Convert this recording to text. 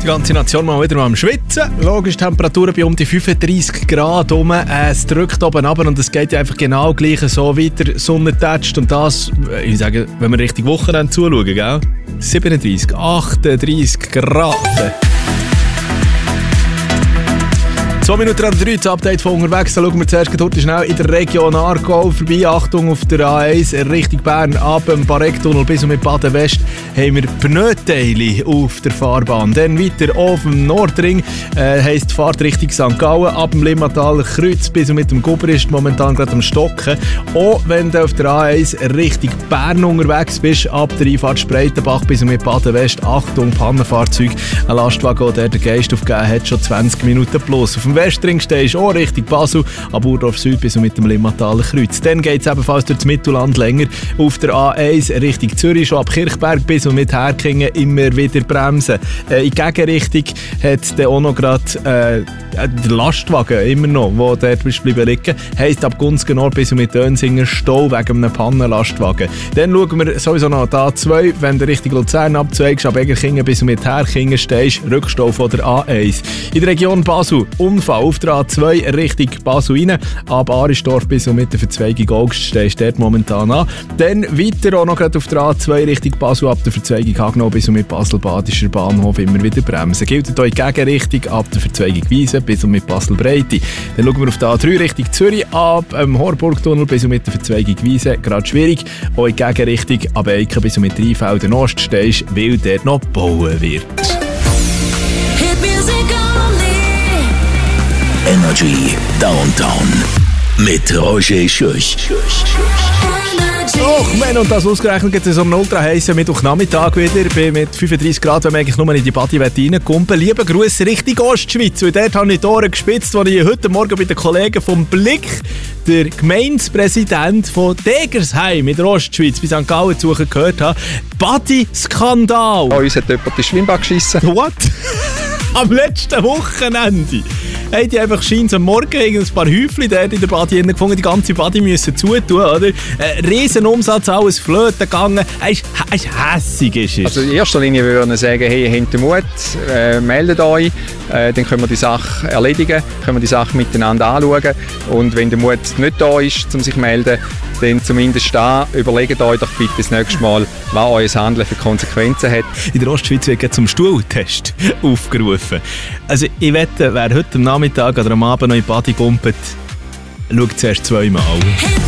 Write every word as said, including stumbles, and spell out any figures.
Die ganze Nation mal wieder mal am Schwitzen. Logisch, Temperaturen bei um die fünfunddreissig Grad rum. Äh, es drückt oben runter und es geht ja einfach genau gleich so weiter. Sonne tätscht und das, ich sage, wenn wir Richtung Wochenende zuschauen, gell? siebenunddreissig, achtunddreissig Grad. zwei Minuten an drei, das Update von unterwegs. Da schauen wir zuerst heute schnell in der Region Aargau vorbei. Achtung auf der A eins Richtung Bern ab dem Barecktunnel bis und mit Baden-West haben wir Pneuteile auf der Fahrbahn. Dann weiter auf dem Nordring äh, heisst Fahrt Richtung Sankt Gallen ab dem Limmataler Kreuz bis und mit dem Guber ist momentan gerade am Stocken. Auch wenn du auf der A eins Richtung Bern unterwegs bist, ab der Einfahrt Spreitenbach bis und mit Baden-West. Achtung, Pannenfahrzeug. Ein Lastwagen, der den Geist aufgegeben hat, schon zwanzig Minuten plus. Auf dem Westring stehst du auch Richtung Basel, ab Urdorf Süd bis und mit dem Limmataler Kreuz. Dann geht es ebenfalls durch das Mittelland länger auf der A eins Richtung Zürich, schon ab Kirchberg bis und mit Herkingen immer wieder bremsen. Äh, in Gegenrichtung hat es dann auch noch gerade äh, der Lastwagen immer noch, wo dort bist bleiben liegen. Heisst ab Gunzgen bis und mit Dönsinger Stau wegen einem Pannenlastwagen. Dann schauen wir sowieso noch die A zwei, wenn du Richtung Luzern abzweigst, ab Egerkingen bis und mit Herkingen stehst, Rückstau von der A eins. In der Region Basel Unfall auf der A zwei Richtung Basel rein, ab Aristorf bis und mit der Verzweigung Augst stehst du dort momentan an. Dann weiter auch noch gerade auf der A zwei Richtung Basel, ab der Verzweigung Hagnau bis und mit Basel-Badischer Bahnhof immer wieder bremsen. Gilt hier in Gegenrichtung ab der Verzweigung Wiesen bis und mit Basel-Breite. Dann schauen wir auf der A drei Richtung Zürich, ab dem Horburgtunnel bis und mit der Verzweigung Wiesen, gerade schwierig. Auch in Gegenrichtung ab Eiken bis und mit Rheinfelden Ost stehst, weil dort noch gebaut wird. Energy Downtown mit Roger Schürch. Och, Mann, und das ausgerechnet gibt es so einen ultra heissen Mittwochnachmittag wieder bei mit fünfunddreissig Grad, wenn man eigentlich nur in die Body reinkumpen. Liebe Grüße Richtung Ostschweiz. Und dort habe ich die Ohren gespitzt, als ich heute Morgen bei den Kollegen vom Blick der Gemeindepräsident von Degersheim in der Ostschweiz bei Sankt Gallen zu gehört habe. Body-Skandal. Oh, uns hat jemand ins Schwimmbad geschissen. What? Am letzten Wochenende haben die einfach scheint am Morgen ein paar Häufchen dort in der Badi gefunden, die ganze Badi müssen zutun, oder? Ein riesen Umsatz, alles flöten gegangen. Es ist hässig. Ist es. Also in erster Linie würde ich sagen, hey, habt den Mut, äh, meldet euch, äh, dann können wir die Sache erledigen, können wir die Sache miteinander anschauen. Und wenn der Mut nicht da ist, um sich zu melden, dann zumindest da, überlegt euch doch bitte das nächste Mal, was euer Handeln für Konsequenzen hat. In der Ostschweiz wird zum Stuhltest aufgerufen. Also ich wette, wer heute am Nachmittag oder am Abend noch in die Badi gumpet, schaut zuerst zweimal.